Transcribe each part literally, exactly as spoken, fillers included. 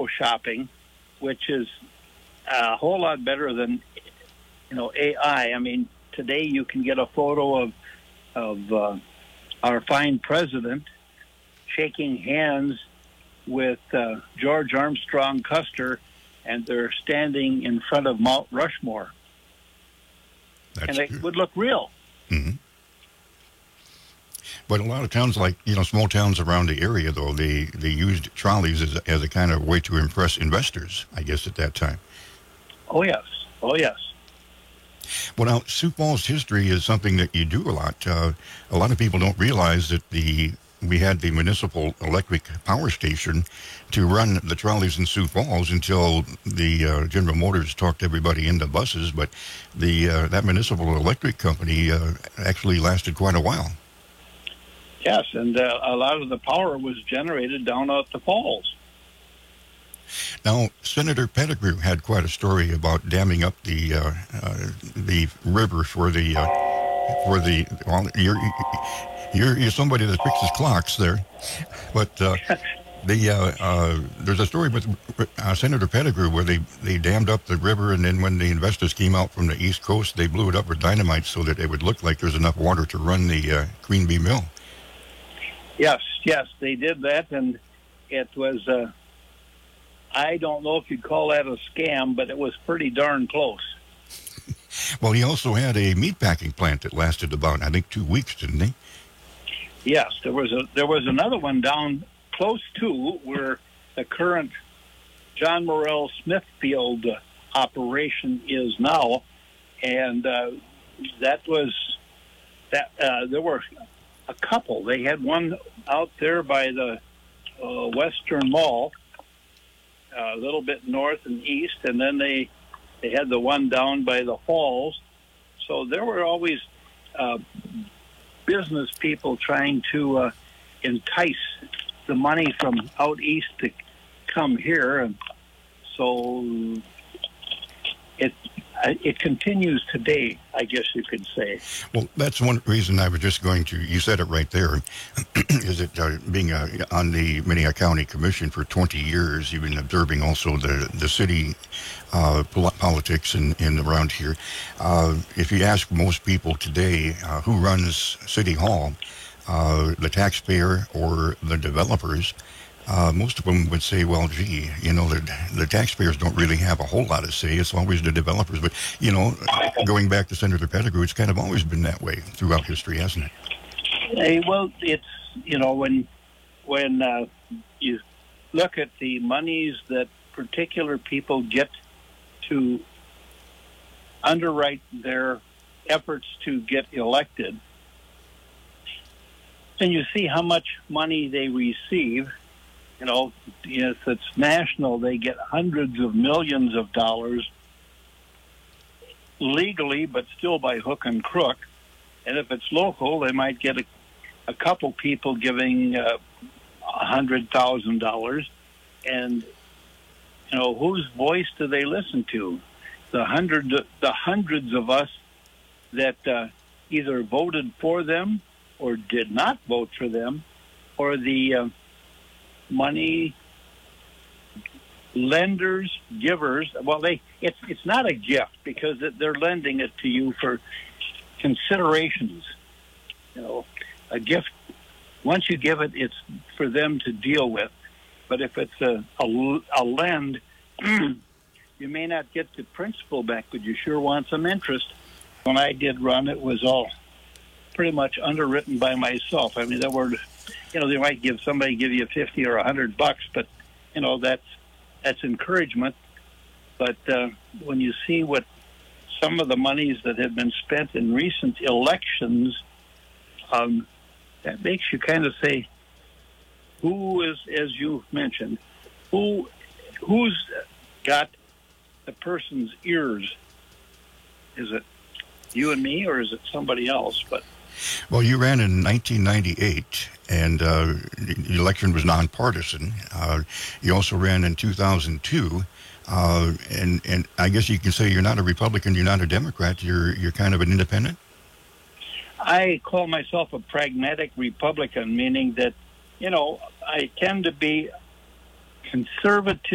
photo shopping, which is a whole lot better than, you know, A I. I mean, today you can get a photo of of uh, our fine president shaking hands with uh, George Armstrong Custer, and they're standing in front of Mount Rushmore. That's and it true. would look real. Mm-hmm. But a lot of towns, like, you know, small towns around the area, though, they, they used trolleys as a, as a kind of way to impress investors, I guess, at that time. Oh, yes. Oh, yes. Well, now, Sioux Falls history is something that you do a lot. Uh, a lot of people don't realize that the we had the municipal electric power station to run the trolleys in Sioux Falls until the uh, General Motors talked everybody into buses. But the uh, that municipal electric company uh, actually lasted quite a while. Yes, and uh, a lot of the power was generated down at the falls. Now, Senator Pettigrew had quite a story about damming up the uh, uh, the river for the uh, for the. Well, you're, you're you're somebody that fixes clocks there, but uh, the uh, uh, there's a story with uh, Senator Pettigrew where they they dammed up the river, and then when the investors came out from the East Coast, they blew it up with dynamite so that it would look like there's enough water to run the uh, Queen Bee Mill. Yes, yes, they did that, and it was. Uh, I don't know if you'd call that a scam, but it was pretty darn close. Well, he also had a meatpacking plant that lasted about, I think, two weeks, didn't he? Yes, there was a there was another one down close to where the current John Morrell Smithfield uh, operation is now, and uh, that was that. Uh, there were a couple. They had one out there by the uh, Western Mall, a little bit north and east, and then they they had the one down by the falls. So there were always uh, business people trying to uh, entice the money from out east to come here, and so it it continues today, I guess you could say. Well, that's one reason I was just going to, you said it right there, is that uh, being uh, on the Minnehaha County Commission for twenty years, you've been observing also the, the city uh, politics in, in around here. Uh, if you ask most people today uh, who runs City Hall, uh, the taxpayer or the developers, Uh, most of them would say, well, gee, you know, the, the taxpayers don't really have a whole lot of say. It's always the developers. But, you know, going back to Senator Pettigrew, it's kind of always been that way throughout history, hasn't it? Hey, well, it's, you know, when, when uh, you look at the monies that particular people get to underwrite their efforts to get elected, and you see how much money they receive. You know, if it's national, they get hundreds of millions of dollars legally, but still by hook and crook. And if it's local, they might get a, a couple people giving uh, one hundred thousand dollars. And, you know, whose voice do they listen to? The, hundred, the hundreds of us that uh, either voted for them or did not vote for them, or the... Uh, money lenders, givers. Well, they it's it's not a gift because they're lending it to you for considerations. You know, a gift, once you give it, it's for them to deal with. But if it's a a, a lend, you may not get the principal back, but you sure want some interest. When I did run, it was all pretty much underwritten by myself. I mean, there were, you know, they might give somebody give you fifty or a hundred bucks, but you know that's that's encouragement. But uh, when you see what some of the monies that have been spent in recent elections, um, that makes you kind of say, who is, as you mentioned, who who's got the person's ears? Is it you and me, or is it somebody else? But well, you ran in nineteen ninety-eight, and uh, the election was nonpartisan. Uh, you also ran in two thousand two, uh, and and I guess you can say you're not a Republican, you're not a Democrat, you're you're kind of an independent. I call myself a pragmatic Republican, meaning that, you know, I tend to be conservative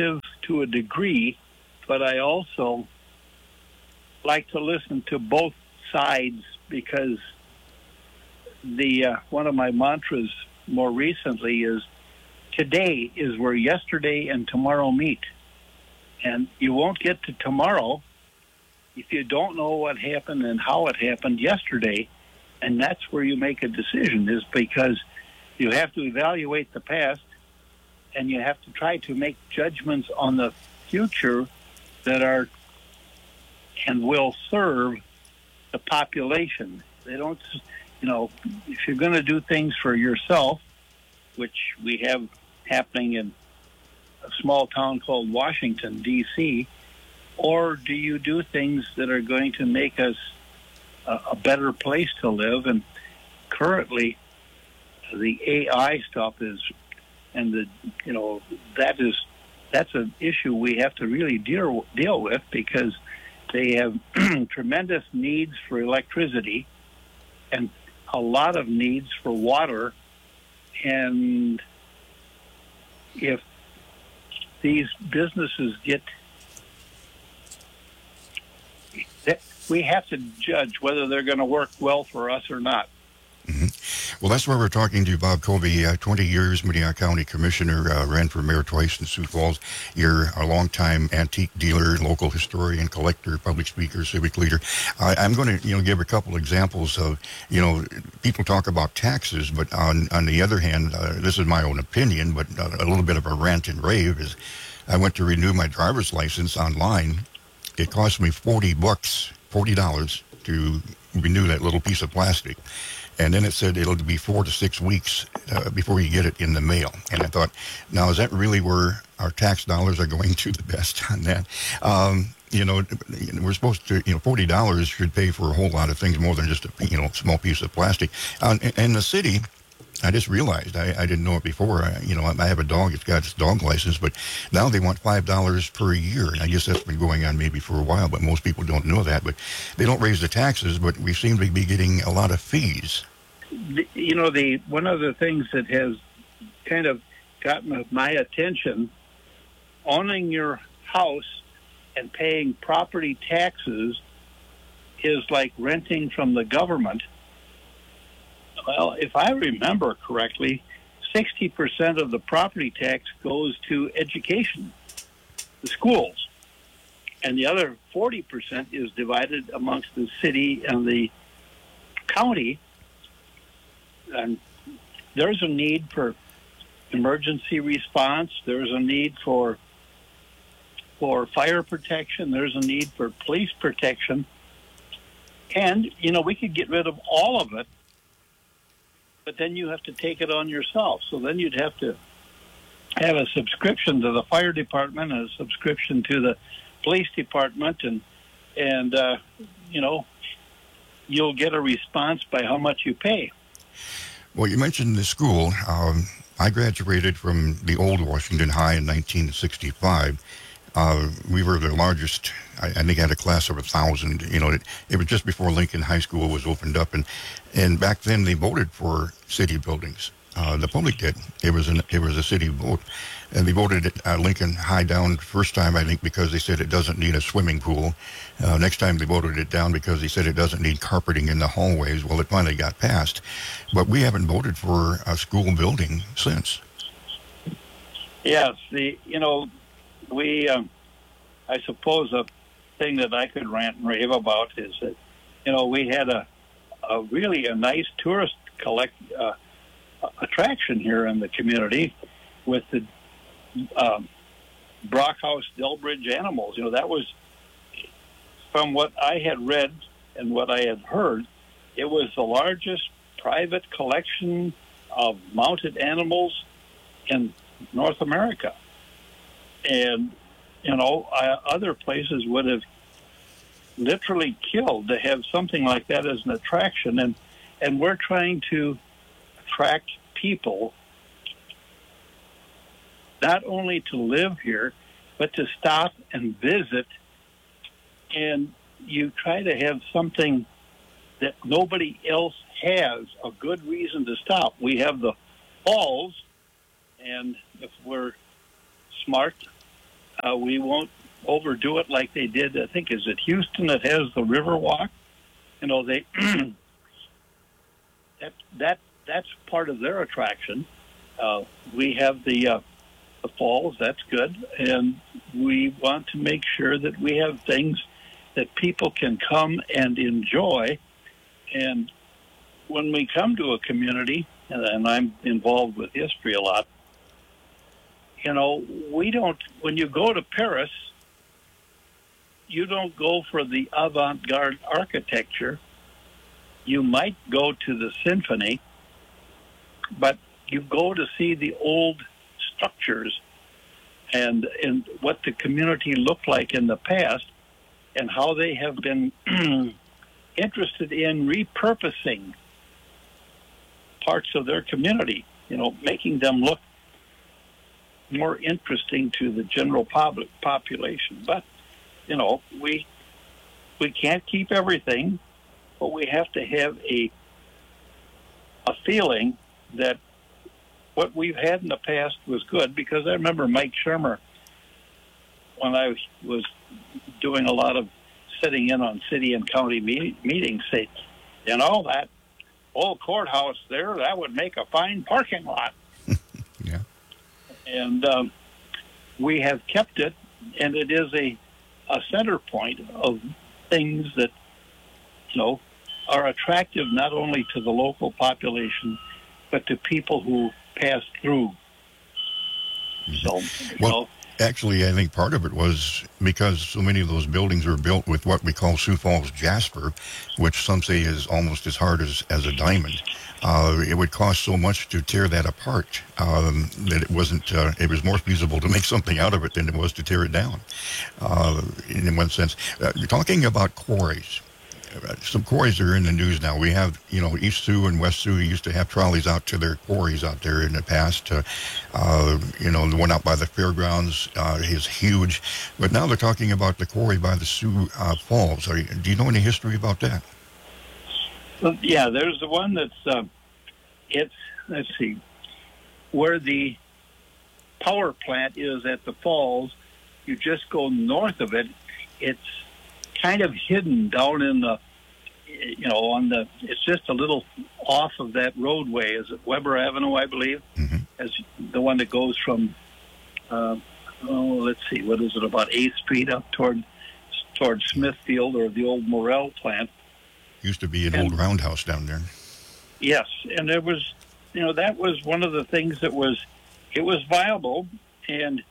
to a degree, but I also like to listen to both sides because the uh, one of my mantras more recently is today is where yesterday and tomorrow meet. And you won't get to tomorrow if you don't know what happened and how it happened yesterday. And that's where you make a decision, is because you have to evaluate the past and you have to try to make judgments on the future that are and will serve the population. They don't, you know, if you're going to do things for yourself, which we have happening in a small town called Washington, D C, or do you do things that are going to make us a, a better place to live? And currently, the A I stuff is, and the, you know, that is, that's an issue we have to really deal deal with because they have tremendous needs for electricity and a lot of needs for water. And if these businesses get, we have to judge whether they're going to work well for us or not. Mm-hmm. Well, that's why we're talking to Bob Covey, uh, twenty years Minnehaha County Commissioner, uh, ran for mayor twice in Sioux Falls. You're a longtime antique dealer, local historian, collector, public speaker, civic leader. I, I'm going to, you know, give a couple examples of, you know, people talk about taxes, but on, on the other hand, uh, this is my own opinion, but uh, a little bit of a rant and rave is I went to renew my driver's license online. It cost me forty bucks, forty dollars to renew that little piece of plastic. And then it said it'll be four to six weeks uh, before you get it in the mail. And I thought, now, is that really where our tax dollars are going to the best on that? Um, you know, we're supposed to, you know, forty dollars should pay for a whole lot of things more than just a, you know, small piece of plastic. Uh, in the city, I just realized, I, I didn't know it before, I, you know, I have a dog, it's got its dog license, but now they want five dollars per year. And I guess that's been going on maybe for a while, but most people don't know that. But they don't raise the taxes, but we seem to be getting a lot of fees. You know, the one of the things that has kind of gotten my attention, owning your house and paying property taxes is like renting from the government. Well, if I remember correctly, sixty percent of the property tax goes to education, the schools, and the other forty percent is divided amongst the city and the county. And there's a need for emergency response. There's a need for for fire protection. There's a need for police protection. And, you know, we could get rid of all of it, but then you have to take it on yourself. So then you'd have to have a subscription to the fire department and a subscription to the police department. And, and uh, you know, you'll get a response by how much you pay. Well, you mentioned the school. Um, I graduated from the old Washington High in nineteen sixty-five. Uh, we were the largest, I, I think I had a class of a thousand. You know, it, it was just before Lincoln High School was opened up. And, and back then they voted for city buildings. Uh, the public did. It was, an, it was a city vote. And they voted it, uh, Lincoln High down first time, I think, because they said it doesn't need a swimming pool. Uh, next time they voted it down because they said it doesn't need carpeting in the hallways. Well, it finally got passed. But we haven't voted for a school building since. Yes, the you know, we, um, I suppose a thing that I could rant and rave about is that, you know, we had a, a really a nice tourist collect uh, attraction here in the community with the um, Brockhouse Delbridge animals. You know, that was, from what I had read and what I had heard, it was the largest private collection of mounted animals in North America. And, you know, uh, other places would have literally killed to have something like that as an attraction. And, and we're trying to attract people not only to live here, but to stop and visit. And you try to have something that nobody else has, a good reason to stop. We have the falls, and if we're smart, Uh, we won't overdo it like they did. I think is it Houston that has the Riverwalk. You know, they that that that's part of their attraction. Uh, we have the uh, the falls. That's good, and we want to make sure that we have things that people can come and enjoy. And when we come to a community, and I'm involved with history a lot, you know, we don't. When you go to Paris, you don't go for the avant-garde architecture. You might go to the symphony, but you go to see the old structures and and what the community looked like in the past and how they have been interested in repurposing parts of their community, you know, making them look more interesting to the general public population. But you know, we we can't keep everything, but we have to have a a feeling that what we've had in the past was good. Because I remember Mike Shermer, when I was doing a lot of sitting in on city and county meet, meetings, say, you know, that old courthouse there, that would make a fine parking lot. Yeah. And um, we have kept it, and it is a a center point of things that, you know, are attractive not only to the local population, but to people who pass through. So, you well, know, actually, I think part of it was because so many of those buildings were built with what we call Sioux Falls jasper, which some say is almost as hard as, as a diamond. Uh, it would cost so much to tear that apart um, that it wasn't. Uh, it was more feasible to make something out of it than it was to tear it down. Uh, in one sense, uh, talking about quarries. Uh, some quarries are in the news now. We have, you know, East Sioux and West Sioux used to have trolleys out to their quarries out there in the past. Uh, uh, you know, the one out by the fairgrounds uh, is huge. But now they're talking about the quarry by the Sioux uh, Falls. Are you, do you know any history about that? Well, yeah, there's the one that's, uh, it's, let's see, where the power plant is at the falls. You just go north of it. It's kind of hidden down in the, you know, on the, it's just a little off of that roadway. Is it Weber Avenue, I believe? Mm-hmm. As the one that goes from, uh, oh, let's see, what is it, about eighth Street up toward, toward Smithfield or the old Morel plant. Used to be an and, old roundhouse down there. Yes, and there was, you know, that was one of the things that was, it was viable, and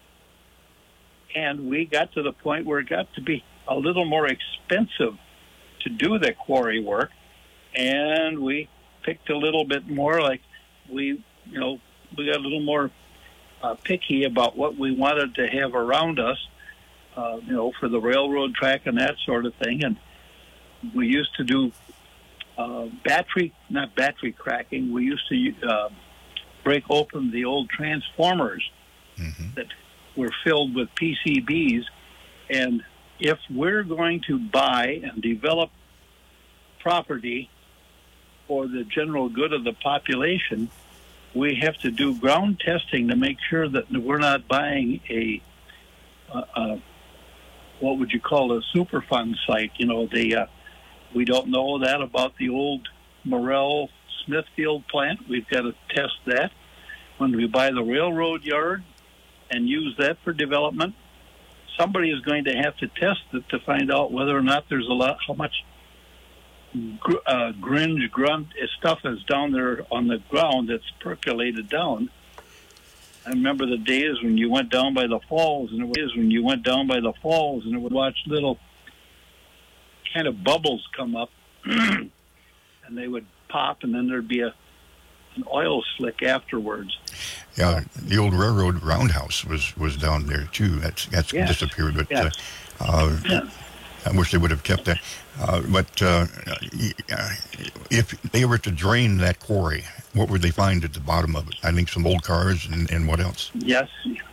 and we got to the point where it got to be a little more expensive to do the quarry work, and we picked a little bit more, like we, you know, we got a little more uh, picky about what we wanted to have around us, uh, you know, for the railroad track and that sort of thing, and we used to do uh, battery, not battery cracking. We used to uh, break open the old transformers mm-hmm. that were filled with P C Bs. And if we're going to buy and develop property for the general good of the population, we have to do ground testing to make sure that we're not buying a, a, a what would you call a Superfund site. You know, the uh, we don't know that about the old Morel Smithfield plant. We've got to test that. When we buy the railroad yard and use that for development, somebody is going to have to test it to find out whether or not there's a lot, how much gr- uh, gringe, grunt stuff is down there on the ground that's percolated down. I remember the days when you went down by the falls, and it was when you went down by the falls, and it would watch little kind of bubbles come up, and they would pop, and then there'd be a an oil slick afterwards. Yeah, the old railroad roundhouse was, was down there too. That's that's yes. disappeared, but yes. uh, uh, yeah. I wish they would have kept that. Uh, but uh, if they were to drain that quarry, what would they find at the bottom of it? I think some old cars and, and what else? Yes,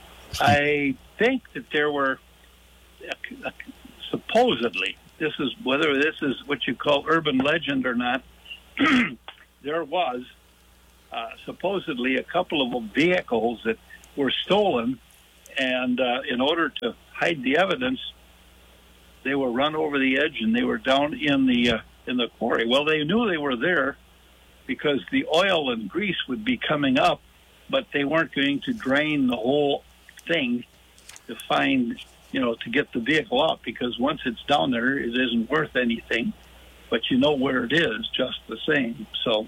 I think that there were uh, supposedly. This is whether this is what you call urban legend or not. There was. Uh, supposedly a couple of vehicles that were stolen And uh, in order to hide the evidence, they were run over the edge, and they were down in the uh, in the quarry. Well, they knew they were there because the oil and grease would be coming up, but they weren't going to drain the whole thing to find, you know, to get the vehicle out, because once it's down there, it isn't worth anything, but you know where it is just the same. So.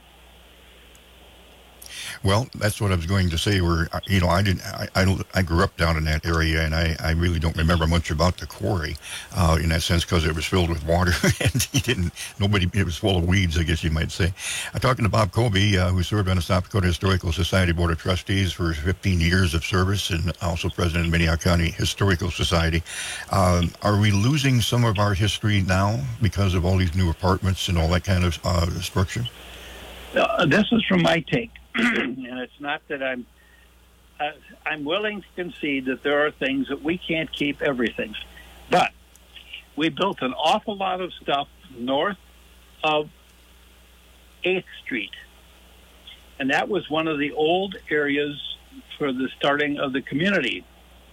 Well, that's what I was going to say. Where you know, I didn't. I, I, I grew up down in that area, and I, I really don't remember much about the quarry, uh, in that sense, because it was filled with water, and he didn't. Nobody. It was full of weeds, I guess you might say. I'm talking to Bob Colby, uh, who served on the South Dakota Historical Society Board of Trustees for fifteen years of service, and also president of Minnehaha County Historical Society. Um, are we losing some of our history now because of all these new apartments and all that kind of uh, structure? Uh, this is from my take. And it's not that I'm uh, I'm willing to concede that there are things that we can't keep everything. But we built an awful lot of stuff north of eighth Street. And that was one of the old areas for the starting of the community.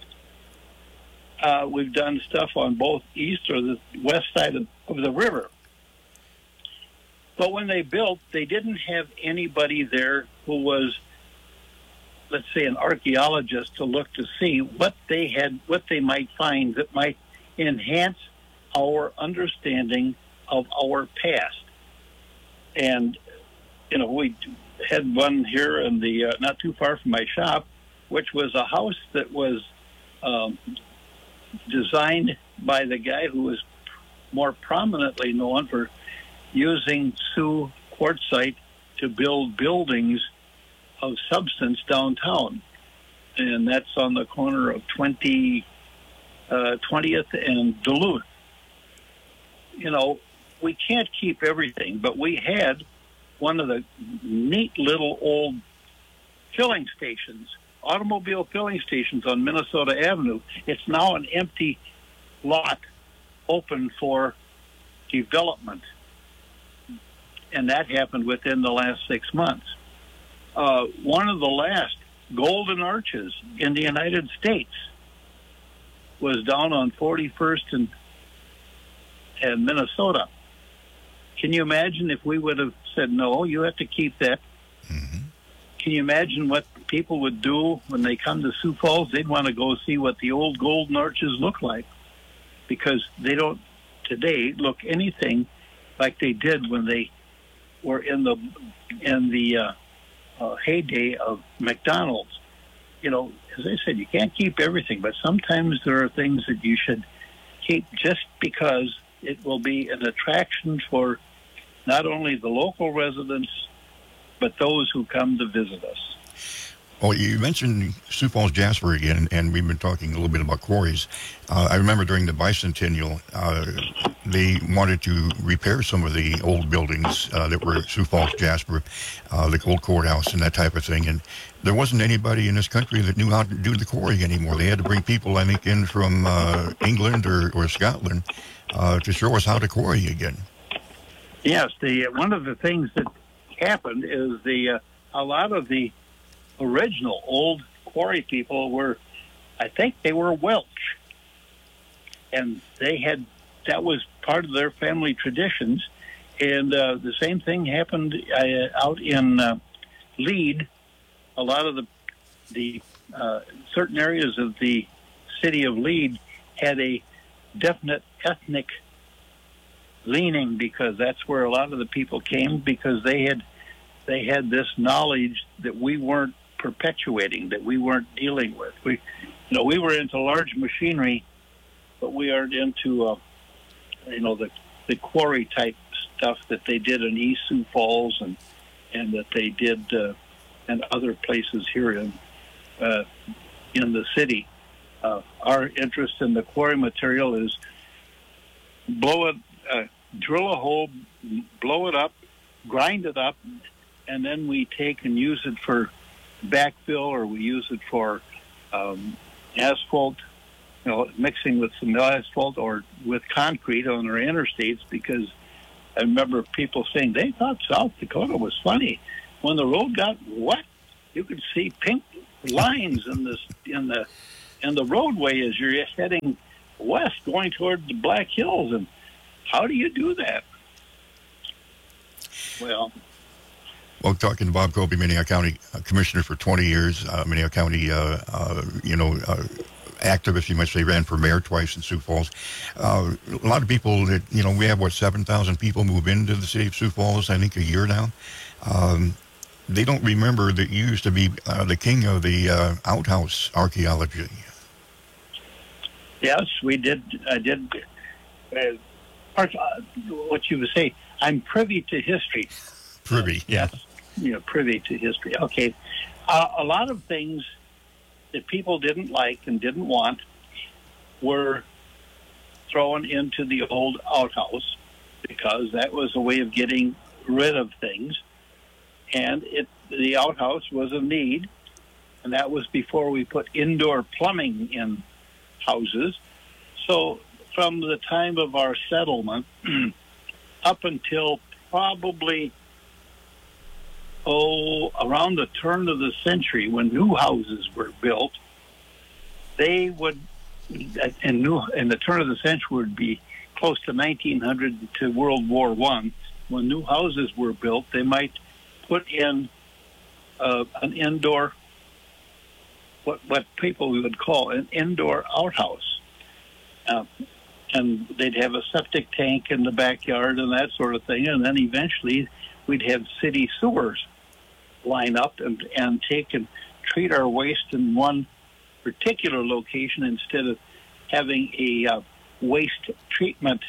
Uh, we've done stuff on both east or the west side of, of the river. But when they built, they didn't have anybody there who was, let's say, an archaeologist to look to see what they had, what they might find that might enhance our understanding of our past. And, you know, we had one here in the, uh, not too far from my shop, which was a house that was um, designed by the guy who was more prominently known for using Sioux quartzite to build buildings of substance downtown. And that's on the corner of twentieth and Duluth. You know, we can't keep everything, but we had one of the neat little old filling stations, automobile filling stations on Minnesota Avenue. It's now an empty lot open for development. And that happened within the last six months. Uh, one of the last golden arches in the United States was down on forty-first and, and Minnesota. Can you imagine if we would have said, no, you have to keep that? Mm-hmm. Can you imagine what people would do when they come to Sioux Falls? They'd want to go see what the old golden arches look like, because they don't today look anything like they did when they were in the in the uh, uh, heyday of McDonald's. You know, as I said, you can't keep everything, but sometimes there are things that you should keep just because it will be an attraction for not only the local residents, but those who come to visit us. Well, you mentioned Sioux Falls Jasper again, and we've been talking a little bit about quarries. Uh, I remember during the bicentennial, uh, they wanted to repair some of the old buildings uh, that were Sioux Falls Jasper, uh, the old courthouse and that type of thing. And there wasn't anybody in this country that knew how to do the quarry anymore. They had to bring people, I think, in from uh, England or, or Scotland uh, to show us how to quarry again. Yes, the one of the things that happened is the uh, a lot of the original old quarry people were, I think they were Welsh, and they had, that was part of their family traditions. And uh, the same thing happened uh, out in uh, Lead. A lot of the the uh, certain areas of the city of Lead had a definite ethnic leaning, because that's where a lot of the people came, because they had they had this knowledge that we weren't perpetuating, that we weren't dealing with. We, you know, we were into large machinery, but we aren't into, uh, you know, the the quarry type stuff that they did in East Sioux Falls and and that they did uh, in other places here in uh, in the city. Uh, our interest in the quarry material is blow it, uh, drill a hole, blow it up, grind it up, and then we take and use it for backfill, or we use it for um, asphalt, you know, mixing with some asphalt or with concrete on our interstates, because I remember people saying they thought South Dakota was funny. When the road got wet, you could see pink lines in this in the and the roadway is you're heading west, going toward the Black Hills, and how do you do that? Well, well, talking to Bob Colby, Minnehaha County uh, Commissioner for twenty years, uh, Minnehaha County, uh, uh, you know, uh, activist, you might say, ran for mayor twice in Sioux Falls. Uh, a lot of people that, you know, we have, what, seven thousand people move into the city of Sioux Falls, I think, a year now. Um, they don't remember that you used to be uh, the king of the uh, outhouse archaeology. Yes, we did. I did. Uh, part, uh, what you would say, I'm privy to history. Privy, yeah. Yes, you know, privy to history. Okay. Uh, a lot of things that people didn't like and didn't want were thrown into the old outhouse because that was a way of getting rid of things. And it the outhouse was a need, and that was before we put indoor plumbing in houses. So from the time of our settlement up until probably, oh, around the turn of the century when new houses were built, they would, and new, and the turn of the century would be close to nineteen hundred to World War One. When new houses were built, they might put in uh, an indoor, what what people would call an indoor outhouse. Uh, and they'd have a septic tank in the backyard and that sort of thing. And then eventually we'd have city sewers line up and, and take and treat our waste in one particular location instead of having a uh, waste treatment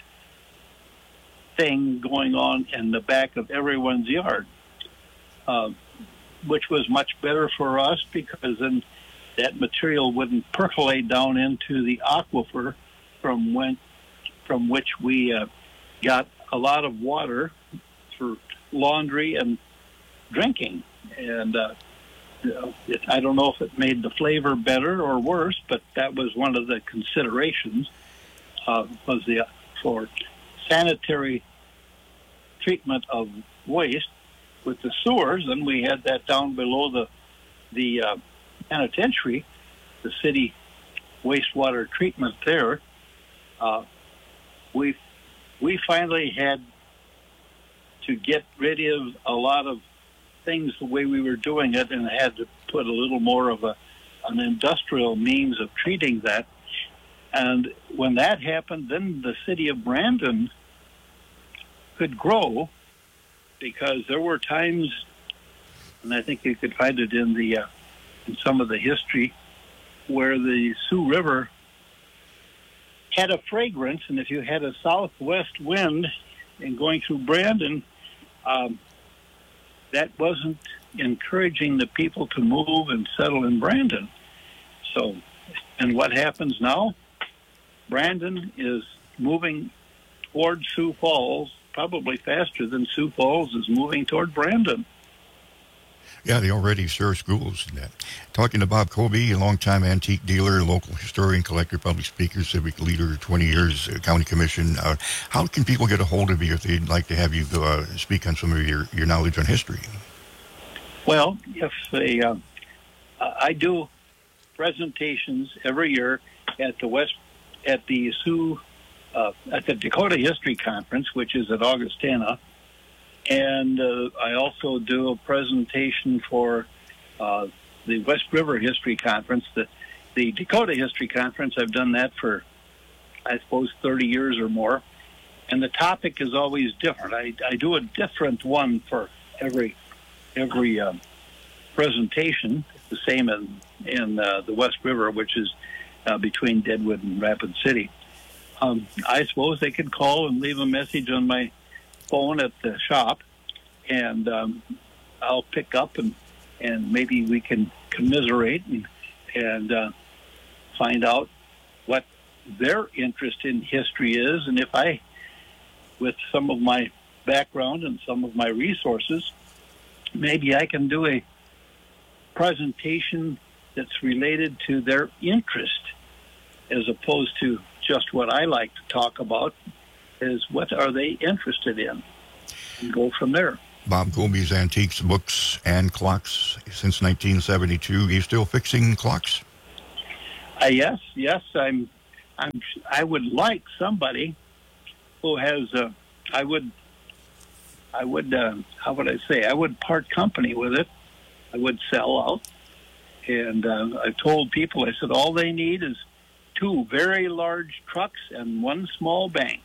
thing going on in the back of everyone's yard, uh, which was much better for us because then that material wouldn't percolate down into the aquifer from when, from which we uh, got a lot of water for laundry and drinking. And uh, you know, it, I don't know if it made the flavor better or worse, but that was one of the considerations uh, was the for sanitary treatment of waste with the sewers. And we had that down below the the uh, penitentiary, the city wastewater treatment there. Uh, we we finally had to get rid of a lot of things the way we were doing it, and had to put a little more of a an industrial means of treating that. And when that happened, then the city of Brandon could grow, because there were times, and I think you could find it in the uh, in some of the history, where the Sioux River had a fragrance, and if you had a southwest wind and going through Brandon, um, that wasn't encouraging the people to move and settle in Brandon. So, and what happens now? Brandon is moving toward Sioux Falls, probably faster than Sioux Falls is moving toward Brandon. Yeah, they already share schools in that. Talking to Bob Colby, a longtime antique dealer, local historian, collector, public speaker, civic leader, twenty years, uh, county commission. Uh, how can people get a hold of you if they'd like to have you uh, speak on some of your, your knowledge on history? Well, if they, uh, I do presentations every year at the West, at the Sioux, uh, at the Dakota History Conference, which is at Augustana. And uh, I also do a presentation for uh, the West River History Conference. The, the Dakota History Conference, I've done that for, I suppose, thirty years or more. And the topic is always different. I, I do a different one for every every uh, presentation, the same in, in uh, the West River, which is uh, between Deadwood and Rapid City. Um, I suppose they could call and leave a message on my phone at the shop, and um, I'll pick up and and maybe we can commiserate and and uh, find out what their interest in history is, and if I, with some of my background and some of my resources, maybe I can do a presentation that's related to their interest, as opposed to just what I like to talk about. Is what are they interested in, and go from there. Bob Colby's Antiques, Books, and Clocks since nineteen seventy-two. Are you still fixing clocks? Uh, yes, yes. I'm. I'm. I would like somebody who has. Uh, I would. I would. Uh, how would I say? I would part company with it. I would sell out. And uh, I told people. I said all they need is two very large trucks and one small bank.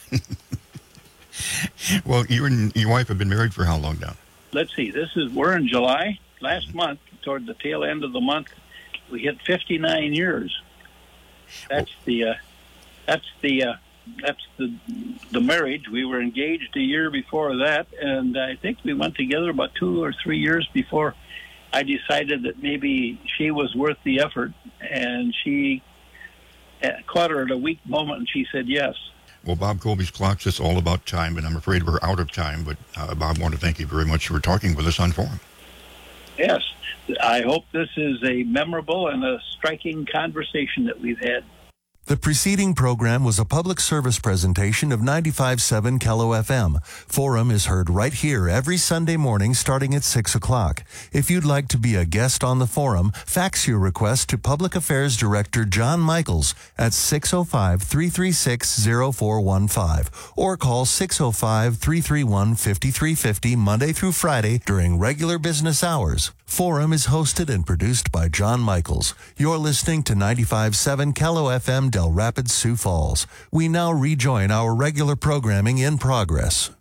Well, you and your wife have been married for how long now? Let's see. This is we're in July. Last month, toward the tail end of the month, we hit fifty-nine years. That's the. Uh, that's the. Uh, that's the the marriage. We were engaged a year before that, and I think we went together about two or three years before I decided that maybe she was worth the effort, and she uh, caught her at a weak moment, and she said yes. Well, Bob Colby's clock says all about time, and I'm afraid we're out of time. But uh, Bob, I want to thank you very much for talking with us on Forum. Yes, I hope this is a memorable and a striking conversation that we've had. The preceding program was a public service presentation of ninety-five point seven K L O F M. Forum is heard right here every Sunday morning starting at six o'clock. If you'd like to be a guest on the Forum, fax your request to Public Affairs Director John Michaels at six oh five, three three six, oh four one five or call six oh five, three three one, five three five oh Monday through Friday during regular business hours. Forum is hosted and produced by John Michaels. You're listening to ninety-five point seven K L O F M Del Rapids, Sioux Falls. We now rejoin our regular programming in progress.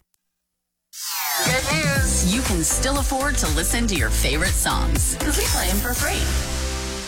Good news! You can still afford to listen to your favorite songs because we play them for free.